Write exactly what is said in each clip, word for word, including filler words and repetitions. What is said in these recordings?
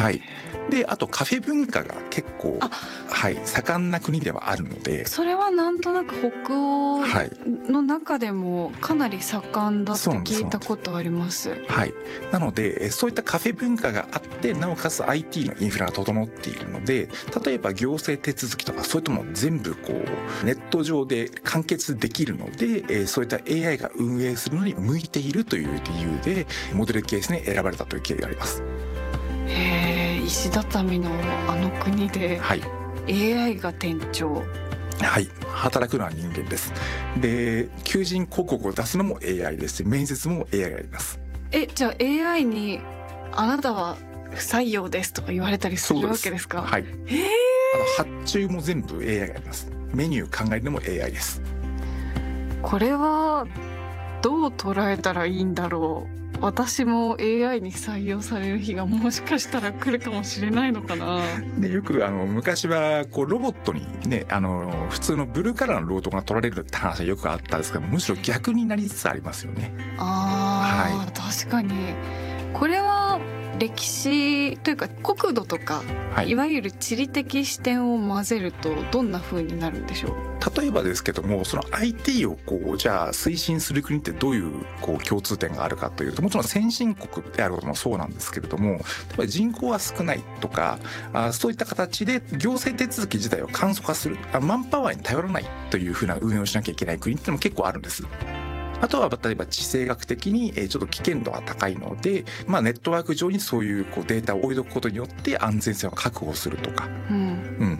はい、であとカフェ文化が結構、はい、盛んな国ではあるので、 それはなんとなく北欧の中でもかなり盛んだって聞いたことあります。 はい、なのでそういったカフェ文化があって、なおかつ アイティー のインフラが整っているので、例えば行政手続きとかそういったものを全部こうネット上で完結できるので、そういった エーアイ が運営するのに向いているという理由でモデルケースに選ばれたという経緯があります。 へー、石畳のあの国で、はい、エーアイ が店長。 はい、働くのは人間です。で、求人広告を出すのも エーアイ ですし、面接も エーアイ がやります。 え、じゃあ エーアイ にあなたは不採用ですとか言われたりするわけですか？ はい。 へー、 あの発注も全部 エーアイ がやります。メニュー考えるのも エーアイ です。 これはどう捉えたらいいんだろう。私も エーアイ に採用される日がもしかしたら来るかもしれないのかな。 でよくあの昔はこうロボットにね、あの普通のブルーカラーの労働が取られるって話はよくあったんですけど、むしろ逆になりつつありますよね。 ああ、はい、確かにこれは歴史というか国土とか、はい、いわゆる地理的視点を混ぜるとどんな風になるんでしょう？ 例えばですけども、その アイティー をこうじゃあ推進する国ってどういうこう共通点があるかというと、もちろん先進国であることもそうなんですけれども、例えば人口は少ないとか、あそういった形で行政手続き自体を簡素化する、あマンパワーに頼らないというふうな運営をしなきゃいけない国ってのも結構あるんです。あとは例えば地政学的にちょっと危険度が高いので、まあ、ネットワーク上にそういうこうデータを置いておくことによって安全性を確保するとか、うんうん、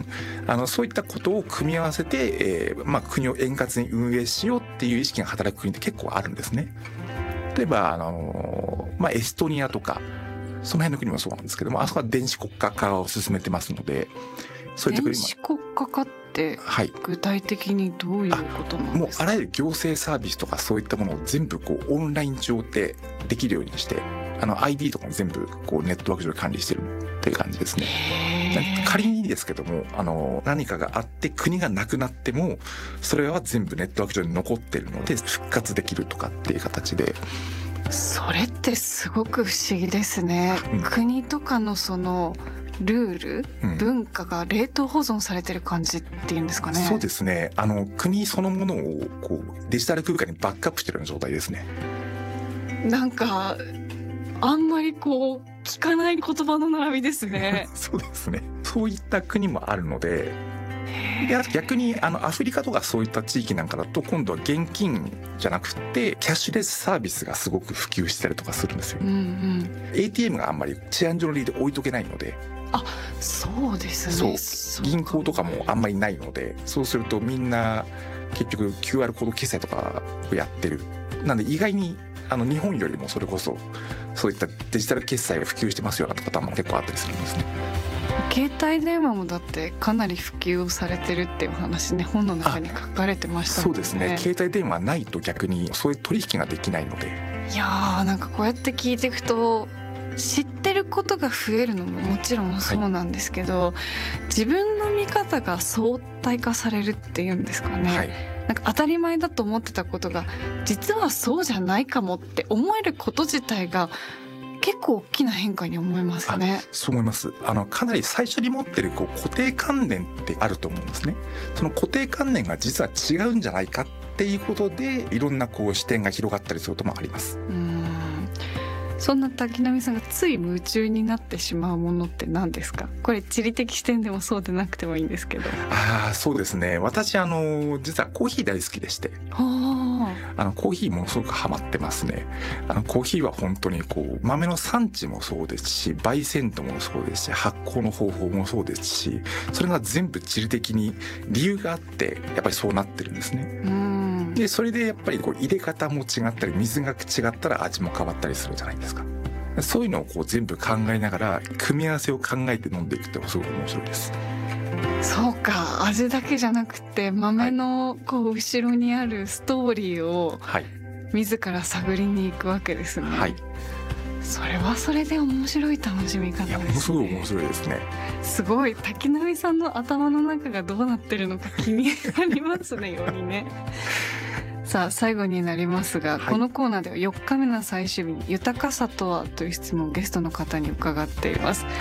あのそういったことを組み合わせて、えーまあ、国を円滑に運営しようっていう意識が働く国って結構あるんですね。例えばあの、まあ、エストニアとかその辺の国もそうなんですけども、あそこは電子国家化を進めてますので、 そういった国も電子国家化って具体的にどういうことなんですか？ もうあらゆる行政サービスとかそういったものを全部こうオンライン上でできるようにして、あの アイディー とかも全部こうネットワーク上で管理してるっていう感じですね。仮にですけども、あの何かがあって国がなくなってもそれは全部ネットワーク上に残ってるので復活できるとかっていう形で。 それってすごく不思議ですね、うん、国とかのそのルール、うん、文化が冷凍保存されてる感じっていうんですかね。 そうですね、あの国そのものをこうデジタル空間にバックアップしてるような状態ですね。 なんかあんまりこう聞かない言葉の並びですね。 そうですね、そういった国もあるので、で逆にあのアフリカとかそういった地域なんかだと今度は現金じゃなくてキャッシュレスサービスがすごく普及したりとかするんですよ、うんうん、エーティーエム があんまり治安上の理由で置いとけないので。 あ、そうですね。 そう、銀行とかもあんまりないので、そうするとみんな結局 キューアール コード決済とかをやってる。なんで意外にあの日本よりもそれこそそういったデジタル決済が普及してますようなパターンも結構あったりするんですね。 携帯電話もだってかなり普及されてるっていう話ね、本の中に書かれてましたもんね。 そうですね、携帯電話ないと逆にそういう取引ができないので。 いやー、なんかこうやって聞いていくと知ってることが増えるのももちろんそうなんですけど、はい、自分の見方が相対化されるっていうんですかね、はい、なんか当たり前だと思ってたことが実はそうじゃないかもって思えること自体が結構大きな変化に思いますね。 そう思います。あのかなり最初に持ってるこう固定観念ってあると思うんですね。その固定観念が実は違うんじゃないかっていうことでいろんなこう視点が広がったりすることもあります。 うーん、そんな滝浪さんがつい夢中になってしまうものって何ですか？これ地理的視点でもそうでなくてもいいんですけど。 ああ、そうですね、私あの実はコーヒー大好きでして、あのコーヒーものすごくハマってますね。あのコーヒーは本当にこう豆の産地もそうですし、焙煎度もそうですし、発酵の方法もそうですし、それが全部地理的に理由があってやっぱりそうなってるんですね。うん、でそれでやっぱりこう入れ方も違ったり水が違ったら味も変わったりするじゃないですか。そういうのをこう全部考えながら組み合わせを考えて飲んでいくってすごく面白いです。 そうか、味だけじゃなくて豆のこう後ろにあるストーリーを自ら探りに行くわけですね、はい、それはそれで面白い楽しみ方ですね。いや、ものすごい面白いですね。 すごい、滝浪さんの頭の中がどうなってるのか気になりますねよりね。さあ最後になりますが、はい、このコーナーではよっかめの最終日に豊かさとはという質問をゲストの方に伺っています。